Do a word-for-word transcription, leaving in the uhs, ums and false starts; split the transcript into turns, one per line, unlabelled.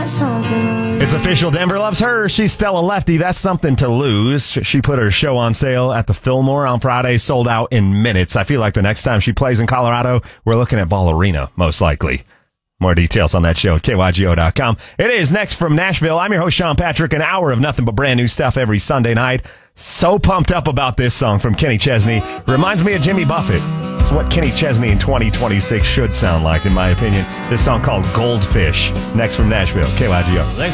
It's official. Denver loves her. She's Stella Lefty. That's something to lose. She put her show on sale at the Fillmore on Friday, sold out in minutes. I feel like the next time she plays in Colorado, we're looking at Ball Arena, most likely. More details on that show at K Y G O dot com. It is next from Nashville. I'm your host, Sean Patrick. An hour of nothing but brand new stuff every Sunday night. So pumped up about this song from Kenny Chesney. Reminds me of Jimmy Buffett. It's what Kenny Chesney in twenty twenty-six should sound like, in my opinion. This song called Goldfish. Next from Nashville, K Y G O.